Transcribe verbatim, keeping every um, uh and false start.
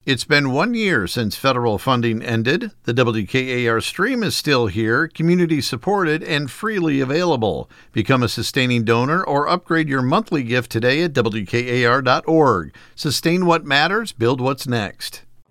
It's been one year since federal funding ended. The W K A R stream is still here, community-supported, and freely available. Become a sustaining donor or upgrade your monthly gift today at W K A R dot org. Sustain what matters, build what's next.